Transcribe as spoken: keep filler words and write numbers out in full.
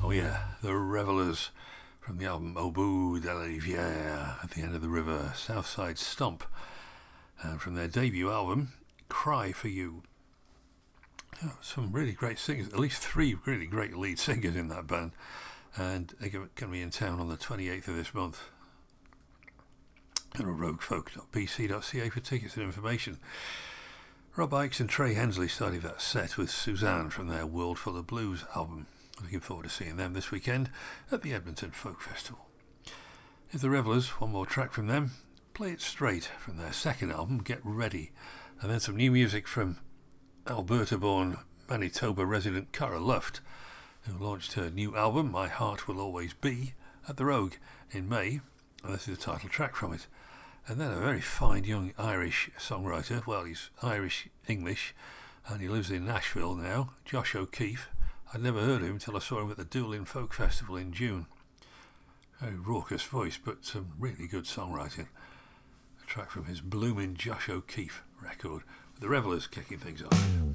Oh yeah, the Revellers from the album Au bout de la rivière, at the end of the river, Southside Stomp, and from their debut album Cry for You. Oh, some really great singers, at least three really great lead singers in that band, and they're going to be in town on the twenty-eighth of this month. Go to rogue folk dot b c dot c a for tickets and information. Rob Ickes and Trey Hensley started that set with Suzanne from their World Full of Blues album. Looking forward to seeing them this weekend at the Edmonton Folk Festival. If the Revellers, one more track from them, Play It Straight from their second album, Get Ready, and then some new music from Alberta-born Manitoba resident Cara Luft, who launched her new album, My Heart Will Always Be, at the Rogue in May, and this is the title track from it. And then a very fine young Irish songwriter, well, he's Irish-English, and he lives in Nashville now, Josh O'Keefe. I'd never heard of him until I saw him at the Doolin Folk Festival in June. Very raucous voice, but some really good songwriting. A track from his blooming Josh O'Keefe record, with the Revellers kicking things off.